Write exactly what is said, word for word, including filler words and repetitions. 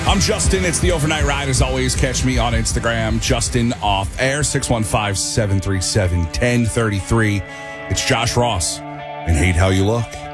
I'm Justin. It's the Overnight Ride. As always, catch me on Instagram, Justin Off Air, six one five, seven three seven, one zero three three. It's Josh Ross and Hate How You Look.